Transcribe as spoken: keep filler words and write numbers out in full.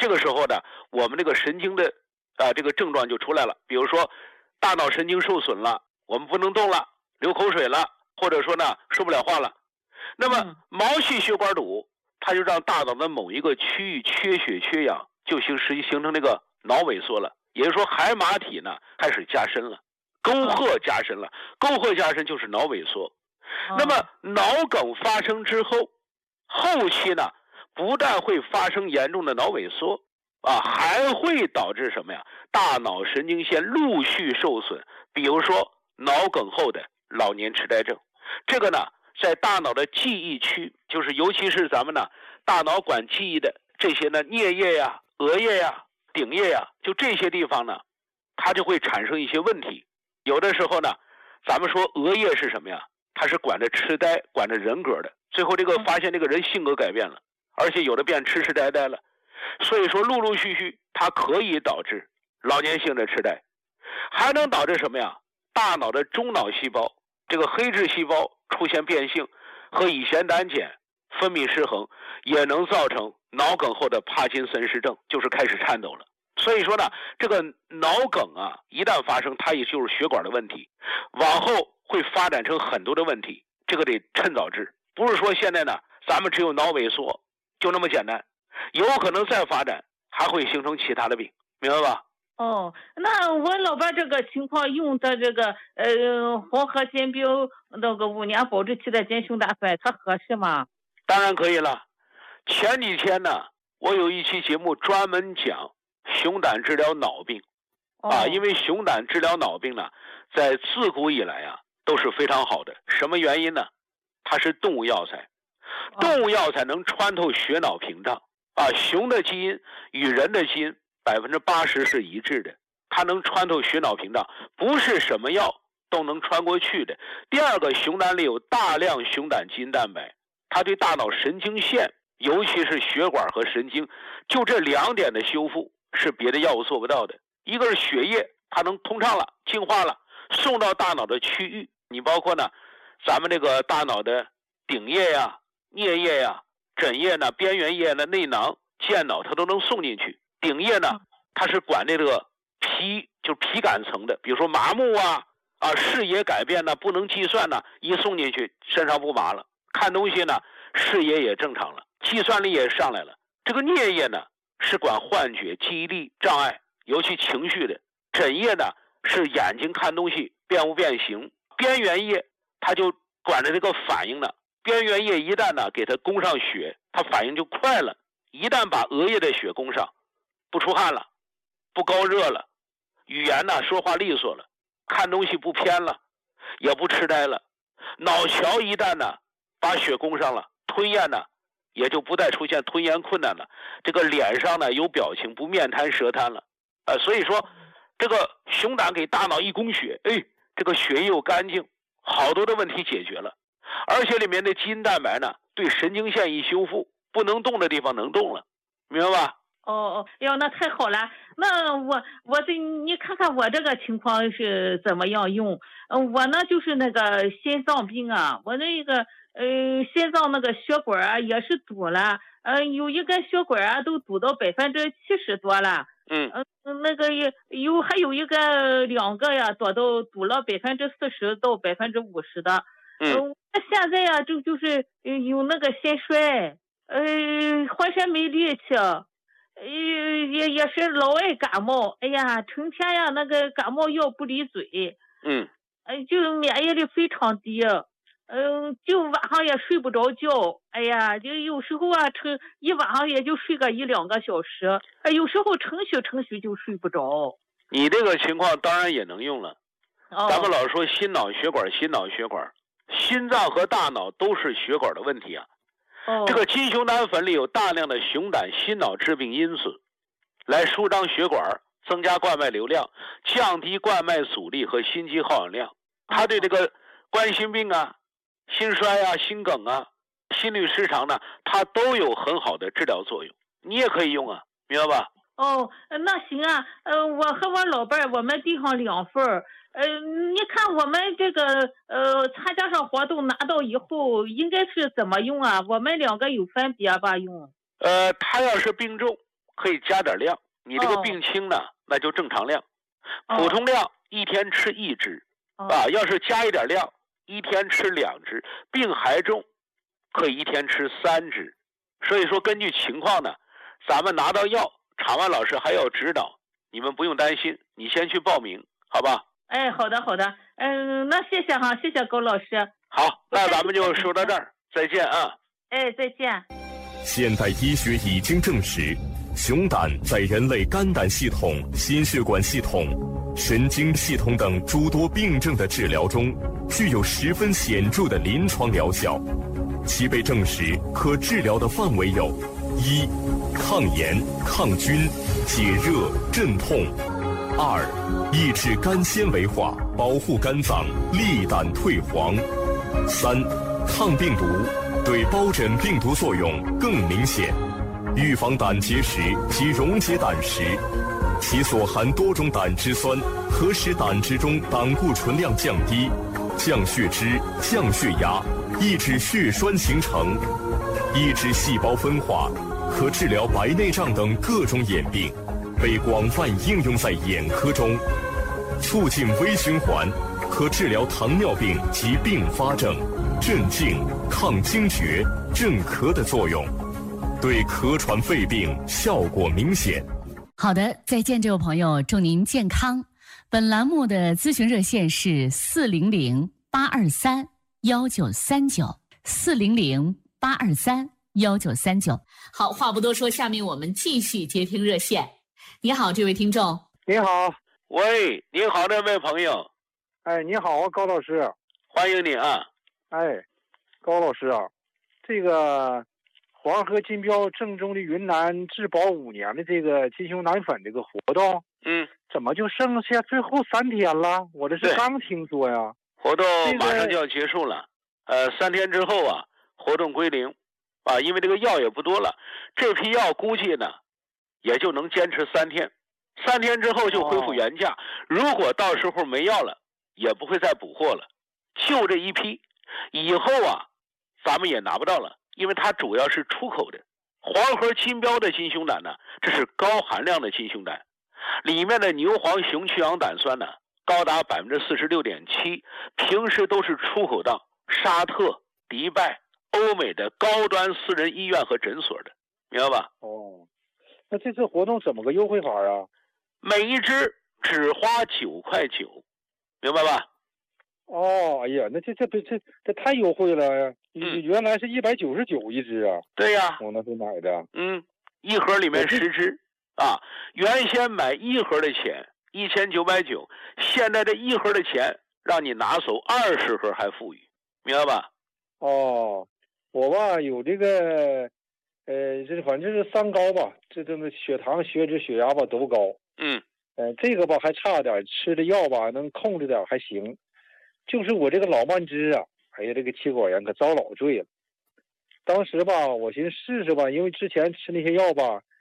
这个时候呢，我们这个神经的啊、呃、这个症状就出来了，比如说大脑神经受损了，我们不能动了，流口水了，或者说呢说不了话了。那么毛细血管堵，它就让大脑的某一个区域缺血缺氧，就形实际形成这个脑萎缩了。也就是说，海马体呢开始加深了，沟壑加深了，沟壑加深就是脑萎缩。那么脑梗发生之后，后期呢不但会发生严重的脑萎缩啊，还会导致什么呀？大脑神经线陆续受损，比如说脑梗后的老年痴呆症。这个呢，在大脑的记忆区，就是尤其是咱们呢大脑管记忆的这些呢颞叶呀、额叶呀、顶叶呀，就这些地方呢，它就会产生一些问题。有的时候呢，咱们说额叶是什么呀？它是管着痴呆、管着人格的。最后这个发现这个人性格改变了，而且有的变痴痴呆呆了。所以说，陆陆续续它可以导致老年性的痴呆，还能导致什么呀？大脑的中脑细胞这个黑质细胞出现变性和乙酰胆碱分泌失衡，也能造成脑梗后的帕金森氏症，就是开始颤抖了。所以说呢，这个脑梗啊，一旦发生，它也就是血管的问题，往后会发展成很多的问题，这个得趁早治。不是说现在呢，咱们只有脑萎缩就那么简单，有可能再发展，还会形成其他的病，明白吧？ 哦，那我老伴这个情况用的这个呃黄河健标那个五年保质期的减熊胆粉，它合适吗？ 当然可以了。前几天呢，我有一期节目专门讲熊胆治疗脑病，啊，因为熊胆治疗脑病呢，在自古以来啊都是非常好的。什么原因呢？它是动物药材，动物药材能穿透血脑屏障啊。熊的基因与人的基因百分之八十是一致的，它能穿透血脑屏障，不是什么药都能穿过去的。第二个，熊胆里有大量熊胆基因蛋白，它对大脑神经线，尤其是血管和神经，就这两点的修复是别的药物做不到的。一个是血液，它能通畅了、净化了，送到大脑的区域。你包括呢，咱们这个大脑的顶叶呀、颞叶呀、枕叶呢、边缘叶呢、内囊、间脑，它都能送进去。顶叶呢，它是管这个皮，就是皮感层的，比如说麻木啊、啊视野改变呢、不能计算呢，一送进去身上不麻了，看东西呢视野也正常了，计算力也上来了。这个颞叶呢是管幻觉、记忆力障碍，尤其情绪的。枕叶呢是眼睛看东西变不变形。边缘叶它就管着这个反应呢，边缘叶一旦呢给它供上血，它反应就快了。一旦把额叶的血供上，不出汗了，不高热了，语言呢说话利索了，看东西不偏了，也不痴呆了。脑桥一旦呢把血供上了，吞咽呢也就不再出现吞咽困难了，这个脸上呢有表情，不面瘫舌瘫了。呃，所以说这个熊胆给大脑一供血，哎，这个血液又干净，好多的问题解决了。而且里面的基因蛋白呢对神经线一修复，不能动的地方能动了，明白吧？ 哦哦，哟，那太好了。那我我这你看看我这个情况是怎么样用？嗯，我呢就是那个心脏病啊，我那个呃心脏那个血管啊也是堵了，呃有一个血管啊都堵到百分之七十多了。 嗯， 呃那个有有还有一个两个呀，堵到堵了百分之四十到百分之五十的。 嗯， 呃，现在呀就就是有那个心衰，呃浑身没力气。呃，也也是老爱感冒，哎呀，成天呀那个感冒药不离嘴， 嗯， 呃，就免疫力非常低，嗯、呃，就晚上也睡不着觉，哎呀，就有时候啊，成一晚上也就睡个一两个小时，呃，有时候程序程序就睡不着。 你这个情况当然也能用了。 哦、 咱们老说心脑血管，心脑血管，心脏和大脑都是血管的问题啊。 哦， 这个金熊胆粉里有大量的熊胆心脑致病因子，来舒张血管，增加冠脉流量，降低冠脉阻力和心肌耗氧量。它对这个冠心病啊、心衰啊、心梗啊、心律失常呢，它都有很好的治疗作用。你也可以用啊，明白吧？ 哦，那行啊，呃，我和我老伴儿我们订上两份儿。呃，你看我们这个呃参加上活动拿到以后应该是怎么用啊？我们两个有分别吧用？ 呃，他要是病重， 可以加点量。你这个病轻呢，那就正常量。普通量一天吃一支，啊，要是加一点量，一天吃两支。病还重，可以一天吃三支。所以说，根据情况呢，咱们拿到药，场外老师还要指导，你们不用担心。你先去报名，好吧？ 哎，好的好的，嗯，那谢谢哈，谢谢高老师。 好，那咱们就说到这儿，再见啊。 哎，再见。 现代医学已经证实，熊胆在人类肝胆系统、心血管系统、神经系统等诸多病症的治疗中，具有十分显著的临床疗效。其被证实可治疗的范围有：一、抗炎、抗菌、解热、镇痛；二、抑制肝纤维化，保护肝脏，利胆退黄；三、抗病毒，对包拯病毒作用更明显，预防胆结石及溶解胆石。其所含多种胆汁酸，可使胆汁中胆固醇量降低，降血脂、降血压，抑制血栓形成，抑制细胞分化，可治疗白内障等各种眼病，被广泛应用在眼科中。促进微循环，可治疗糖尿病及并发症，镇静、抗惊厥、镇咳的作用，对咳喘肺病效果明显。 好的，再见，这位朋友，祝您健康。本栏目的咨询热线是四零零八二三幺九三九，四零零八二三幺九三九。好，话不多说，下面我们继续接听热线。你好，这位听众。 你好。 喂，你好，这位朋友。 哎，你好啊，高老师。 欢迎你啊。 哎，高老师啊，这个黄河金标正宗的云南质保五年的这个金熊胆粉这个活动， 嗯， 怎么就剩下最后三天了？我这是刚听说呀。 活动马上就要结束了，这个、呃，三天之后啊，活动归零，啊，因为这个药也不多了，这批药估计呢，也就能坚持三天，三天之后就恢复原价。哦、如果到时候没药了，也不会再补货了，就这一批，以后啊，咱们也拿不到了。因为它主要是出口的，黄河金标的金熊胆呢，这是高含量的金熊胆，里面的牛黄雄去氧胆酸呢高达百分之四十六点七，平时都是出口到沙特、迪拜、欧美的高端私人医院和诊所的，明白吧？ 哦，那这次活动怎么个优惠法啊？ 每一支只花九块九，明白吧？ 哦，哎呀，那这这这这太优惠了呀！嗯，原来是一百九十九一支啊。 对呀， 我那是买的。 嗯，一盒里面十支啊。原先买一盒的钱一千九百九，现在这一盒的钱让你拿走二十盒还富裕，明白吧？ 哦，我吧有这个，呃，这反正是三高吧，这这个血糖、血脂、血压吧都高。 嗯。 呃，这个吧还差点，吃的药吧能控制点还行。就是我这个老慢支啊，哎呀，这个气管炎可遭老罪了。当时吧，我寻思试试吧，因为之前吃那些药吧，